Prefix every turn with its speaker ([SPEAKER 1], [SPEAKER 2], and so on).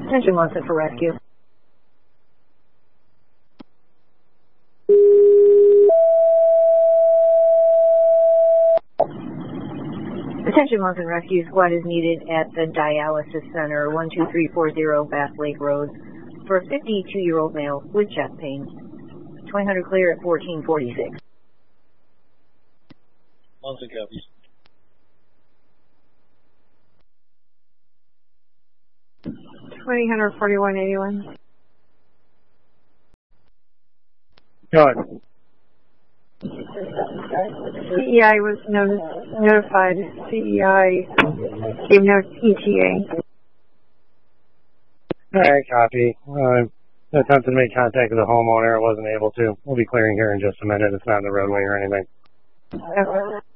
[SPEAKER 1] Attention Munson for rescue. Attention Munson Rescue Squad is needed at the Dialysis Center, 12340 Bass Lake Road, for a 52-year-old male with chest pain. 2000 clear at 1446.
[SPEAKER 2] Munson copies.
[SPEAKER 1] $20 4181.
[SPEAKER 3] Go ahead.
[SPEAKER 1] CEI was notified. CEI gave no ETA.
[SPEAKER 3] All right, copy. Attempted to make contact with the homeowner. I wasn't able to. We'll be clearing here in just a minute. It's not in the roadway or anything.